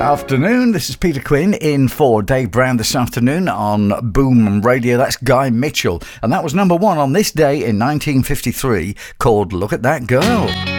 Afternoon, this is Peter Quinn in for Dave Brown this afternoon on Boom Radio. That's Guy Mitchell, and that was number one on this day in 1953 called Look at That Girl.